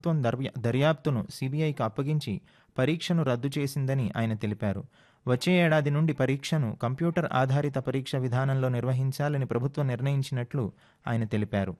దర్యాప్తును సీబీఐకి అప్పగించి పరీక్షను రద్దు చేసిందని ఆయన తెలిపారు. వచ్చే ఏడాది నుండి పరీక్షను కంప్యూటర్ ఆధారిత పరీక్ష విధానంలో నిర్వహించాలని ప్రభుత్వం నిర్ణయించినట్లు ఆయన తెలిపారు.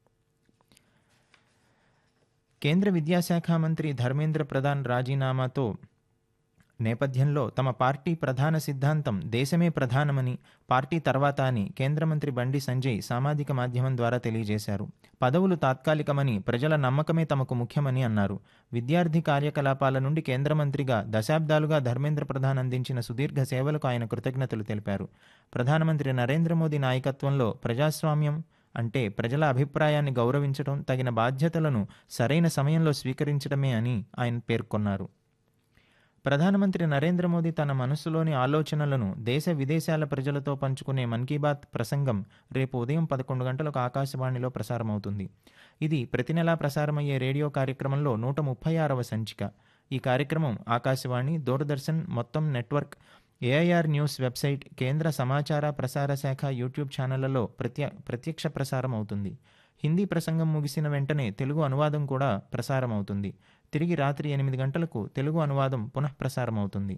కేంద్ర విద్యాశాఖ మంత్రి ధర్మేంద్ర ప్రధాన్ రాజీనామాతో నేపథ్యంలో తమ పార్టీ ప్రధాన సిద్ధాంతం దేశమే ప్రధానమని, పార్టీ తర్వాత అని కేంద్ర మంత్రి బండి సంజయ్ సామాజిక మాధ్యమం ద్వారా తెలియజేశారు. పదవులు తాత్కాలికమని, ప్రజల నమ్మకమే తమకు ముఖ్యమని అన్నారు. విద్యార్థి కార్యకలాపాల నుండి కేంద్ర మంత్రిగా దశాబ్దాలుగా ధర్మేంద్ర ప్రధాన్ అందించిన సుదీర్ఘ సేవలకు ఆయన కృతజ్ఞతలు తెలిపారు. ప్రధానమంత్రి నరేంద్ర మోదీ నాయకత్వంలో ప్రజాస్వామ్యం అంటే ప్రజల అభిప్రాయాన్ని గౌరవించడం, తగిన బాధ్యతలను సరైన సమయంలో స్వీకరించడమే అని ఆయన పేర్కొన్నారు. ప్రధానమంత్రి నరేంద్ర మోదీ తన మనసులోని ఆలోచనలను దేశ విదేశాల ప్రజలతో పంచుకునే మన్ కీ బాత్ ప్రసంగం రేపు ఉదయం 11 గంటలకు ఆకాశవాణిలో ప్రసారమవుతుంది. ఇది ప్రతి నెలా ప్రసారమయ్యే రేడియో కార్యక్రమంలో 136వ సంచిక. ఈ కార్యక్రమం ఆకాశవాణి, దూరదర్శన్ మొత్తం నెట్వర్క్, ఏఐఆర్ న్యూస్ వెబ్సైట్, కేంద్ర సమాచార ప్రసార శాఖ యూట్యూబ్ ఛానళ్లలో ప్రత్యక్ష ప్రసారం అవుతుంది. హిందీ ప్రసంగం ముగిసిన వెంటనే తెలుగు అనువాదం కూడా ప్రసారమవుతుంది. తిరిగి రాత్రి 8 గంటలకు తెలుగు అనువాదం పునఃప్రసారమవుతుంది.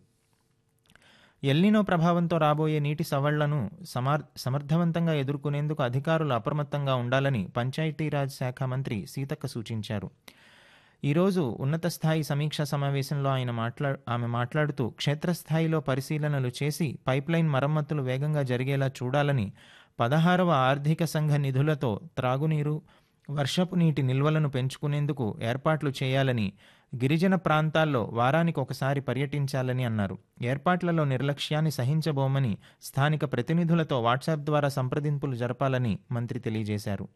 ఎల్నినో ప్రభావంతో రాబోయే నీటి సవళ్లను సమర్థవంతంగా ఎదుర్కొనేందుకు అధికారులు అప్రమత్తంగా ఉండాలని పంచాయతీరాజ్ శాఖ మంత్రి సీతక్క సూచించారు. ఈరోజు ఉన్నత స్థాయి సమీక్షా సమావేశంలో ఆమె మాట్లాడుతూ క్షేత్రస్థాయిలో పరిశీలనలు చేసి పైప్లైన్ మరమ్మతులు వేగంగా జరిగేలా చూడాలని, 16వ ఆర్థిక సంఘ నిధులతో త్రాగునీరు, వర్షపు నీటి నిల్వలను పెంచుకునేందుకు ఏర్పాట్లు చేయాలని, గిరిజన ప్రాంతాల్లో వారానికి ఒకసారి పర్యటించాలని అన్నారు. ఏర్పాట్లలో నిర్లక్ష్యాన్ని సహించబోమని స్థానిక ప్రతినిధులతో వాట్సాప్ ద్వారా సంప్రదింపులు జరపాలని మంత్రి తెలియజేశారు.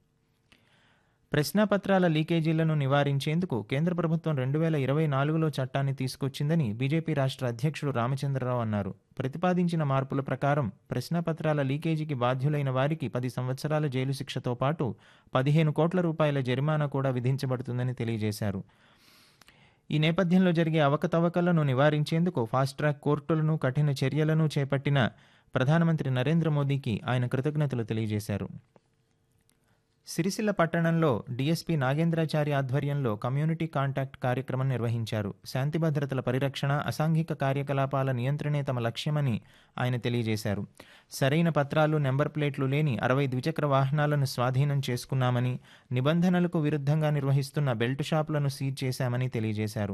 ప్రశ్నాపత్రాల లీకేజీలను నివారించేందుకు కేంద్ర ప్రభుత్వం 2024లో చట్టాన్ని తీసుకొచ్చిందని బీజేపీ రాష్ట్ర అధ్యక్షుడు రామచంద్రరావు అన్నారు. ప్రతిపాదించిన మార్పుల ప్రకారం ప్రశ్నాపత్రాల లీకేజీకి బాధ్యులైన వారికి 10 సంవత్సరాల జైలు శిక్షతో పాటు 15 కోట్ల రూపాయల జరిమానా కూడా విధించబడుతుందని తెలియజేశారు. ఈ నేపథ్యంలో జరిగే అవకతవకలను నివారించేందుకు ఫాస్ట్ ట్రాక్ కోర్టులను, కఠిన చర్యలను చేపట్టిన ప్రధానమంత్రి నరేంద్ర మోదీకి ఆయన కృతజ్ఞతలు తెలియజేశారు. సిరిసిల్ల పట్టణంలో డీఎస్పీ నాగేంద్రాచారి ఆధ్వర్యంలో కమ్యూనిటీ కాంటాక్ట్ కార్యక్రమం నిర్వహించారు. శాంతి భద్రతల పరిరక్షణ, అసాంఘిక కార్యకలాపాల నియంత్రణే తమ లక్ష్యమని ఆయన తెలియజేశారు. సరైన పత్రాలు, నెంబర్ ప్లేట్లు లేని 60 ద్విచక్ర వాహనాలను స్వాధీనం చేసుకున్నామని, నిబంధనలకు విరుద్ధంగా నిర్వహిస్తున్న బెల్ట్ షాపులను సీజ్ చేశామని తెలియజేశారు.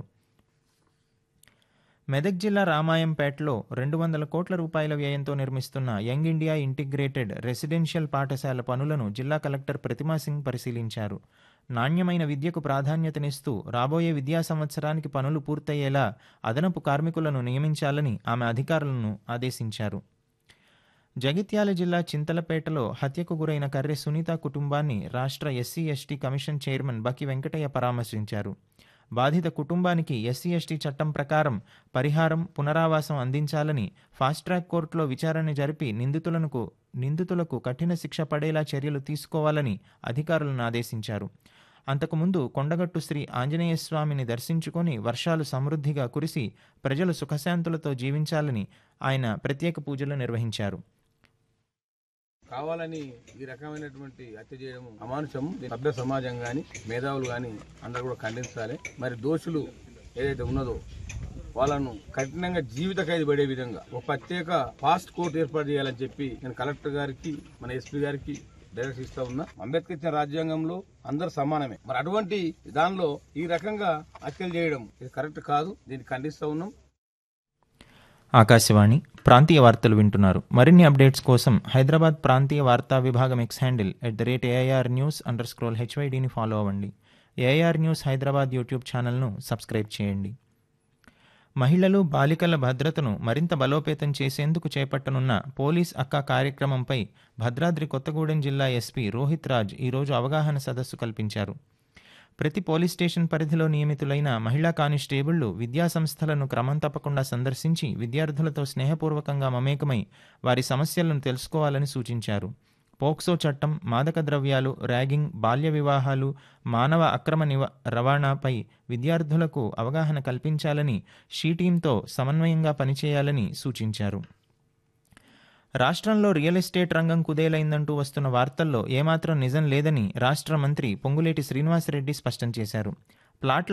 మెదక్ జిల్లా రామాయంపేటలో 200 కోట్ల రూపాయల వ్యయంతో నిర్మిస్తున్న యంగ్ ఇండియా ఇంటిగ్రేటెడ్ రెసిడెన్షియల్ పాఠశాల పనులను జిల్లా కలెక్టర్ ప్రతిమా సింగ్ పరిశీలించారు. నాణ్యమైన విద్యకు ప్రాధాన్యతనిస్తూ రాబోయే విద్యా సంవత్సరానికి పనులు పూర్తయ్యేలా అదనపు కార్మికులను నియమించాలని ఆమె అధికారులను ఆదేశించారు. జగిత్యాల జిల్లా చింతలపేటలో హత్యకు గురైన కర్రె సునీత కుటుంబాన్ని రాష్ట్ర ఎస్సీ/ఎస్టీ కమిషన్ చైర్మన్ బకి వెంకటయ్య పరామర్శించారు. బాధిత కుటుంబానికి ఎస్సీ/ఎస్టీ చట్టం ప్రకారం పరిహారం, పునరావాసం అందించాలని, ఫాస్ట్ ట్రాక్ కోర్టులో విచారణ జరిపి నిందితులకు కఠిన శిక్ష పడేలా చర్యలు తీసుకోవాలని అధికారులను ఆదేశించారు. అంతకుముందు కొండగట్టు శ్రీ ఆంజనేయస్వామిని దర్శించుకొని వర్షాలు సమృద్ధిగా కురిసి ప్రజలు సుఖశాంతులతో జీవించాలని ఆయన ప్రత్యేక పూజలు నిర్వహించారు. కావాలని ఈ రకమైనటువంటి హత్య చేయడం అమానుషం. సభ్య సమాజం గాని, మేధావులు గాని అందరూ కూడా ఖండించాలి. మరి దోషులు ఏదైతే ఉన్నదో వాళ్ళను కఠినంగా జీవిత ఖైదు పడే విధంగా ఒక ప్రత్యేక ఫాస్ట్ కోర్టు ఏర్పాటు చేయాలని చెప్పి నేను కలెక్టర్ గారికి, మన ఎస్పీ గారికి డైరెక్ట్ ఇస్తా ఉన్నా. అంబేద్కర్ ఇచ్చిన రాజ్యాంగంలో అందరు సమానమే. మరి అటువంటి దానిలో ఈ రకంగా హత్యలు చేయడం ఇది కరెక్ట్ కాదు. దీన్ని ఖండిస్తా ఉన్నాం. ఆకాశవాణి ప్రాంతీయ వార్తలు వింటున్నారు. మరిన్ని అప్డేట్స్ కోసం హైదరాబాద్ ప్రాంతీయ వార్తా విభాగం ఎక్స్ హ్యాండిల్ @AIR_News_HYDని ఫాలో అవ్వండి. ఏఐఆర్ న్యూస్ హైదరాబాద్ యూట్యూబ్ ఛానల్ను సబ్స్క్రైబ్ చేయండి. మహిళలు, బాలికల భద్రతను మరింత బలోపేతం చేసేందుకు చేపట్టనున్న పోలీస్ అక్క కార్యక్రమంపై భద్రాద్రి కొత్తగూడెం జిల్లా ఎస్పీ రోహిత్ రాజ్ ఈరోజు అవగాహన సదస్సు కల్పించారు. ప్రతి పోలీస్ స్టేషన్ పరిధిలో నియమితులైన మహిళా కానిస్టేబుళ్లు విద్యా సంస్థలను క్రమం తప్పకుండా సందర్శించి విద్యార్థులతో స్నేహపూర్వకంగా మమేకమై వారి సమస్యలను తెలుసుకోవాలని సూచించారు. పోక్సో చట్టం, మాదక ద్రవ్యాలు, ర్యాగింగ్, బాల్య వివాహాలు, మానవ అక్రమ రవాణాపై విద్యార్థులకు అవగాహన కల్పించాలని, షీ టీంతో సమన్వయంగా పనిచేయాలని సూచించారు. రాష్ట్రంలో రియల్ ఎస్టేట్ రంగం కుదేలైందంటూ వస్తున్న వార్తల్లో ఏమాత్రం నిజం లేదని రాష్ట్ర మంత్రి పొంగులేటి శ్రీనివాసరెడ్డి స్పష్టం చేశారు. ప్లాట్ల